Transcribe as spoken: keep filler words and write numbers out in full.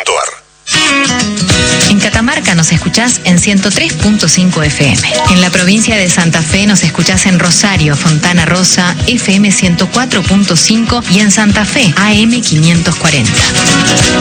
punto ar. En Catamarca nos escuchás en ciento tres punto cinco F M. En la provincia de Santa Fe nos escuchás en Rosario, Fontana Rosa, F M ciento cuatro punto cinco y en Santa Fe, A M quinientos cuarenta.